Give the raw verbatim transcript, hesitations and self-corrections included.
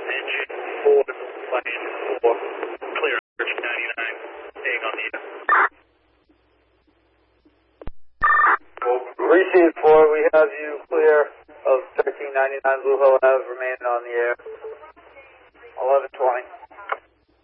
Engine four, plane four, clear on thirteen ninety-nine, staying on the air. Receive four, we have you clear of thirteen ninety-nine Blue Hill Ave, remaining on the air. eleven twenty.